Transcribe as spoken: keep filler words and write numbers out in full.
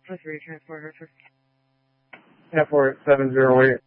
Plus three transport Hereford. F four seven zero eight.